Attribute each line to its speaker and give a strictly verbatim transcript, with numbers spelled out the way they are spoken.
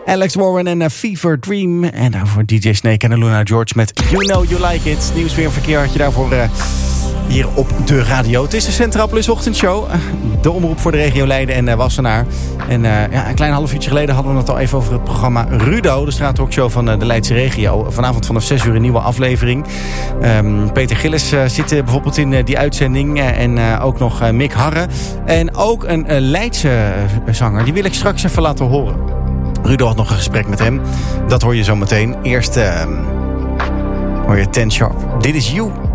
Speaker 1: Alex Warren en uh, Fever Dream. En daarvoor D J Snake en Luna George met You Know You Like It. Nieuws, weer en verkeer had je daarvoor uh, hier op de radio. Het is de Centraal Plus ochtendshow. Uh, de omroep voor de regio Leiden en uh, Wassenaar. En uh, ja, een klein half uurtje geleden hadden we het al even over het programma Rudo. De straattalkshow van uh, de Leidse regio. Vanavond vanaf zes uur een nieuwe aflevering. Um, Peter Gillis uh, zit uh, bijvoorbeeld in uh, die uitzending. Uh, en uh, ook nog uh, Mick Harre. En ook een uh, Leidse uh, zanger. Die wil ik straks even laten horen. Rudo had nog een gesprek met hem. Dat hoor je zo meteen. Eerst uh, hoor je Ten Sharp. Dit is You.